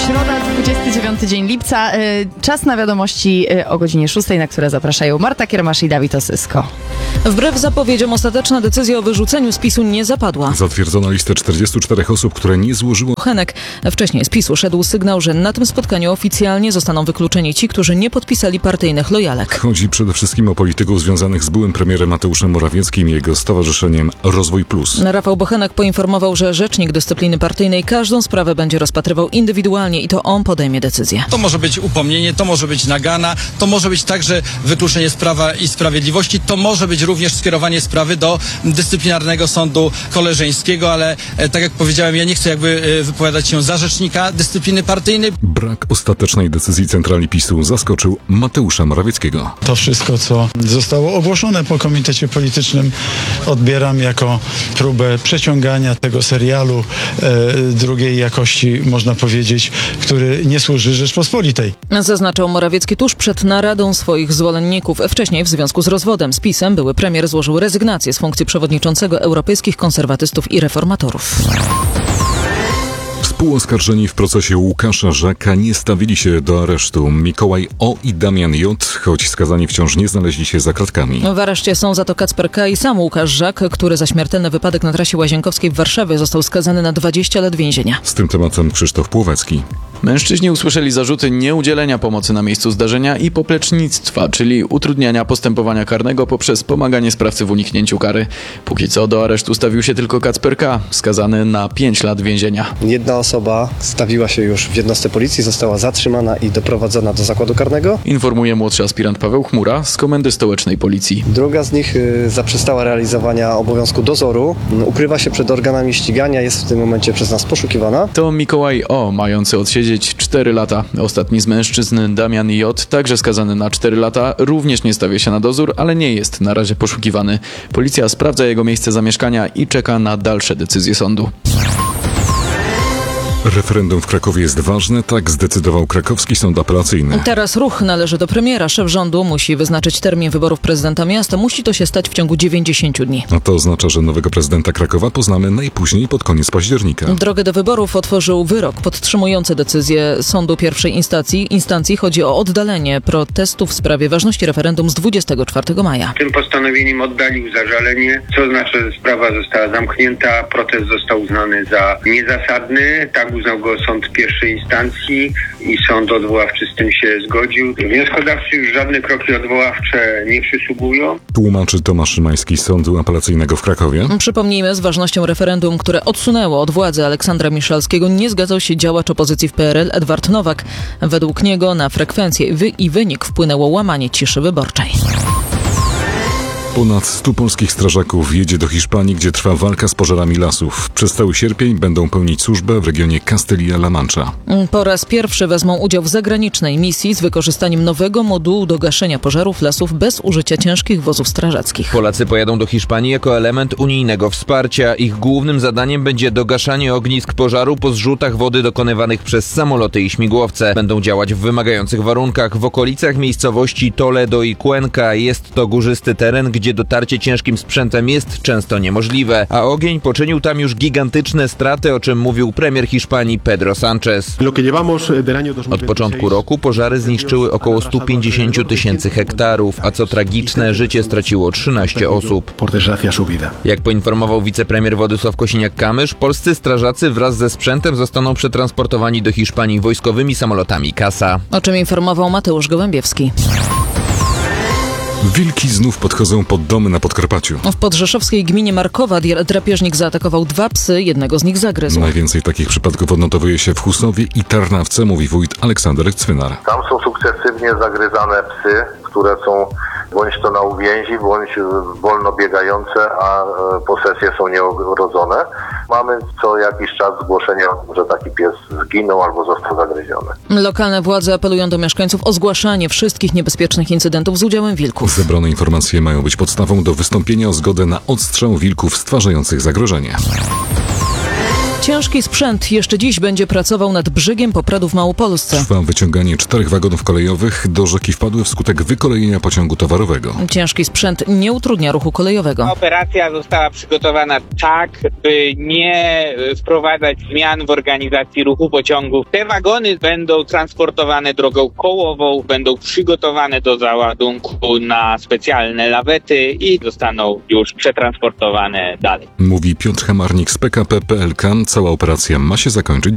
Środa, 29 dzień lipca. Czas na wiadomości o godzinie 6, na które zapraszają Marta Kiermasz i Dawid Osysko. Wbrew zapowiedziom ostateczna decyzja o wyrzuceniu z PiS-u nie zapadła. Zatwierdzono listę 44 osób, które nie złożyło. Henek. Wcześniej z PiS-u szedł sygnał, że na tym spotkaniu oficjalnie zostaną wykluczeni ci, którzy nie podpisali partyjnych lojalek. Chodzi przede wszystkim o polityków związanych z byłym premierem Mateuszem Morawieckim i jego stowarzyszeniem Rozwój Plus. Rafał Bochenek poinformował, że rzecznik dyscypliny partyjnej każdą sprawę będzie rozpatrywał indywidualnie i to on podejmie decyzję. To może być upomnienie, to może być nagana, to może być także wykluczenie z Prawa i Sprawiedliwości, to może być również skierowanie sprawy do dyscyplinarnego sądu koleżeńskiego, ale tak jak powiedziałem, ja nie chcę wypowiadać się za rzecznika dyscypliny partyjnej. Brak ostatecznej decyzji centrali PiS-u zaskoczył Mateusza Morawieckiego. To wszystko, co zostało ogłoszone po komitecie politycznym, odbieram jako próbę przeciągania tego serialu drugiej jakości, można powiedzieć, który nie służy Rzeczpospolitej. Zaznaczał Morawiecki tuż przed naradą swoich zwolenników. Wcześniej w związku z rozwodem z PiS-em były premier złożył rezygnację z funkcji przewodniczącego Europejskich Konserwatystów i Reformatorów. Współoskarżeni w procesie Łukasza Żaka nie stawili się do aresztu. Mikołaj O. i Damian J., choć skazani wciąż nie znaleźli się za kratkami. W areszcie są za to Kacper K. i sam Łukasz Żak, który za śmiertelny wypadek na trasie Łazienkowskiej w Warszawie został skazany na 20 lat więzienia. Z tym tematem Krzysztof Płowecki. Mężczyźni usłyszeli zarzuty nieudzielenia pomocy na miejscu zdarzenia i poplecznictwa, czyli utrudniania postępowania karnego poprzez pomaganie sprawcy w uniknięciu kary. Póki co do aresztu stawił się tylko Kacper K., skazany na 5 lat więzienia. Jedna osoba stawiła się już w jednostce policji, została zatrzymana i doprowadzona do zakładu karnego. Informuje młodszy aspirant Paweł Chmura z Komendy Stołecznej Policji. Druga z nich zaprzestała realizowania obowiązku dozoru, ukrywa się przed organami ścigania, jest w tym momencie przez nas poszukiwana. To Mikołaj O., mający odsiedzieć 4 lata. Ostatni z mężczyzn, Damian J., także skazany na 4 lata, również nie stawia się na dozór, ale nie jest na razie poszukiwany. Policja sprawdza jego miejsce zamieszkania i czeka na dalsze decyzje sądu. Referendum w Krakowie jest ważne, tak zdecydował krakowski sąd apelacyjny. Teraz ruch należy do premiera. Szef rządu musi wyznaczyć termin wyborów prezydenta miasta. Musi to się stać w ciągu 90 dni. A to oznacza, że nowego prezydenta Krakowa poznamy najpóźniej pod koniec października. Drogę do wyborów otworzył wyrok podtrzymujący decyzję sądu pierwszej instancji. Chodzi o oddalenie protestu w sprawie ważności referendum z 24 maja. Tym postanowieniem oddalił zażalenie, co znaczy, że sprawa została zamknięta, protest został uznany za niezasadny. Tak uznał go sąd pierwszej instancji i sąd odwoławczy z tym się zgodził. Wnioskodawcy już żadne kroki odwoławcze nie przysługują. Tłumaczy Tomasz Szymański z Sądu Apelacyjnego w Krakowie. Przypomnijmy, z ważnością referendum, które odsunęło od władzy Aleksandra Miszalskiego, nie zgadzał się działacz opozycji w PRL Edward Nowak. Według niego na frekwencję i wynik wpłynęło łamanie ciszy wyborczej. Ponad 100 polskich strażaków jedzie do Hiszpanii, gdzie trwa walka z pożarami lasów. Przez cały sierpień będą pełnić służbę w regionie Castilla-La Mancha. Po raz pierwszy wezmą udział w zagranicznej misji z wykorzystaniem nowego modułu do gaszenia pożarów lasów bez użycia ciężkich wozów strażackich. Polacy pojadą do Hiszpanii jako element unijnego wsparcia. Ich głównym zadaniem będzie dogaszanie ognisk pożaru po zrzutach wody dokonywanych przez samoloty i śmigłowce. Będą działać w wymagających warunkach. W okolicach miejscowości Toledo i Cuenca jest to górzysty teren, gdzie dotarcie ciężkim sprzętem jest często niemożliwe, a ogień poczynił tam już gigantyczne straty, o czym mówił premier Hiszpanii Pedro Sánchez. Od początku roku pożary zniszczyły około 150 tysięcy hektarów, a co tragiczne, życie straciło 13 osób. Jak poinformował wicepremier Władysław Kosiniak-Kamysz, polscy strażacy wraz ze sprzętem zostaną przetransportowani do Hiszpanii wojskowymi samolotami CASA. O czym informował Mateusz Gołębiewski. Wilki znów podchodzą pod domy na Podkarpaciu. W podrzeszowskiej gminie Markowa drapieżnik zaatakował 2 psy, jednego z nich zagryzł. Najwięcej takich przypadków odnotowuje się w Husowie i Tarnawce, mówi wójt Aleksander Cwynar. Tam są sukcesywnie zagryzane psy, które są bądź to na uwięzi, bądź wolno biegające, a posesje są nieurodzone. Mamy co jakiś czas zgłoszenia, że taki pies zginął albo został zagryziony. Lokalne władze apelują do mieszkańców o zgłaszanie wszystkich niebezpiecznych incydentów z udziałem wilków. Zebrane informacje mają być podstawą do wystąpienia o zgodę na odstrzał wilków stwarzających zagrożenie. Ciężki sprzęt jeszcze dziś będzie pracował nad brzegiem Popradu w Małopolsce. Trwa wyciąganie 4 wagonów kolejowych. Do rzeki wpadły wskutek wykolejenia pociągu towarowego. Ciężki sprzęt nie utrudnia ruchu kolejowego. Operacja została przygotowana tak, by nie wprowadzać zmian w organizacji ruchu pociągów. Te wagony będą transportowane drogą kołową, będą przygotowane do załadunku na specjalne lawety i zostaną już przetransportowane dalej. Mówi Piotr Hamarnik z PKP PLK. Cała operacja ma się zakończyć